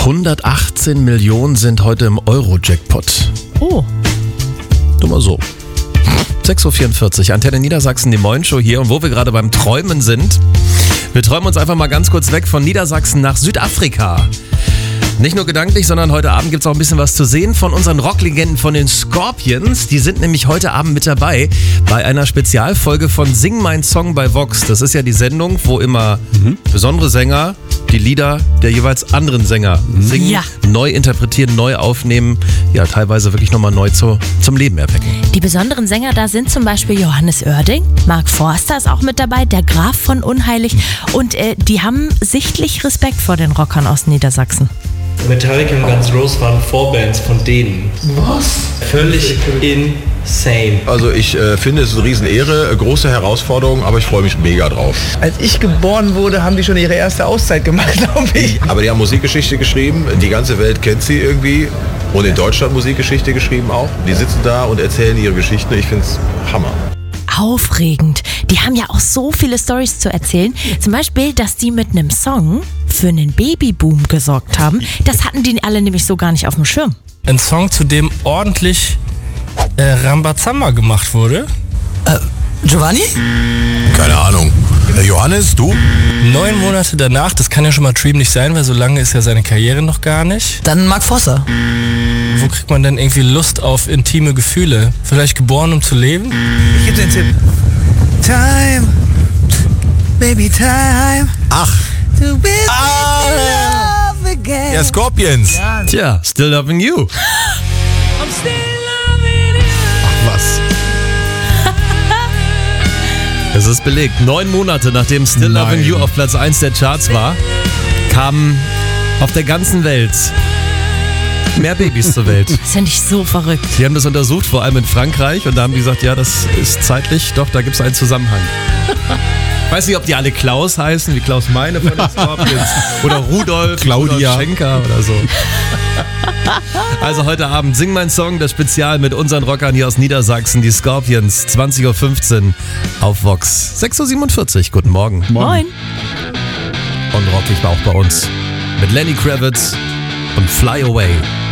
118 Millionen sind heute im Euro-Jackpot. Oh. Nur mal so. 6.44 Uhr, Antenne Niedersachsen, die Morning-Show hier. Und wo wir gerade beim Träumen sind, wir träumen uns einfach mal ganz kurz weg von Niedersachsen nach Südafrika. Nicht nur gedanklich, sondern heute Abend gibt es auch ein bisschen was zu sehen von unseren Rocklegenden von den Scorpions. Die sind nämlich heute Abend mit dabei bei einer Spezialfolge von Sing mein Song bei Vox. Das ist ja die Sendung, wo immer besondere Sänger die Lieder der jeweils anderen Sänger singen, Ja. neu interpretieren, neu aufnehmen, ja teilweise wirklich nochmal neu zum Leben erwecken. Die besonderen Sänger da sind zum Beispiel Johannes Oerding, Mark Forster ist auch mit dabei, der Graf von Unheilig und die haben sichtlich Respekt vor den Rockern aus Niedersachsen. Metallica und Guns N' Roses waren Vorbands von denen. Was? Völlig insane. Also ich finde, es ist eine Riesenehre, große Herausforderung, aber ich freue mich mega drauf. Als ich geboren wurde, haben die schon ihre erste Auszeit gemacht, glaube ich. Aber die haben Musikgeschichte geschrieben, die ganze Welt kennt sie irgendwie und in Deutschland Musikgeschichte geschrieben auch. Die sitzen da und erzählen ihre Geschichten, ich finde es Hammer. Aufregend. Die haben ja auch so viele Storys zu erzählen. Zum Beispiel, dass die mit einem Song für einen Babyboom gesorgt haben. Das hatten die alle nämlich so gar nicht auf dem Schirm. Ein Song, zu dem ordentlich Rambazamba gemacht wurde. Giovanni? Keine Ahnung. Johannes, du? 9 Monate danach, das kann ja schon mal Dream nicht sein, weil so lange ist ja seine Karriere noch gar nicht. Dann Mark Forster. Wo kriegt man denn irgendwie Lust auf intime Gefühle? Vielleicht geboren, um zu leben? Ich gebe den Tipp. Time, baby time. Ach, To be love again. ja, Scorpions. Tja, Still Loving You. Was? Es ist belegt. 9 Monate nachdem Still Loving You auf Platz 1 der Charts war, kamen auf der ganzen Welt mehr Babys zur Welt. Das finde ich so verrückt. Die haben das untersucht, vor allem in Frankreich, und da haben die gesagt, ja, das ist zeitlich, doch, da gibt es einen Zusammenhang. Ich weiß nicht, ob die alle Klaus heißen, wie Klaus Meine von den Scorpions, oder Rudolf, Claudia. Rudolf Schenker oder so. Also heute Abend Sing mein Song, das Spezial mit unseren Rockern hier aus Niedersachsen, die Scorpions, 20.15 Uhr auf Vox. 6.47 Uhr, guten Morgen. Moin. Und rockig war auch bei uns mit Lenny Kravitz und Fly Away.